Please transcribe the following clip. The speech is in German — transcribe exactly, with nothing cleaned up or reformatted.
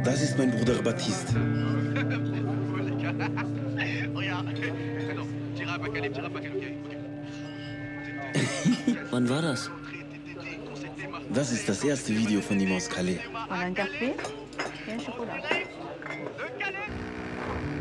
Das ist mein Bruder Baptiste. Wann war das? Das ist das erste Video von ihm aus Calais. Voilà un café et un chocolat.